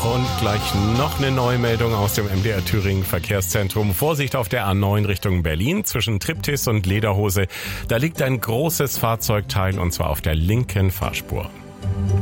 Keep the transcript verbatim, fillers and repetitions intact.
Und gleich noch eine Neumeldung aus dem M D R Thüringen Verkehrszentrum. Vorsicht auf der A neun Richtung Berlin zwischen Triptis und Lederhose. Da liegt ein großes Fahrzeugteil und zwar auf der linken Fahrspur.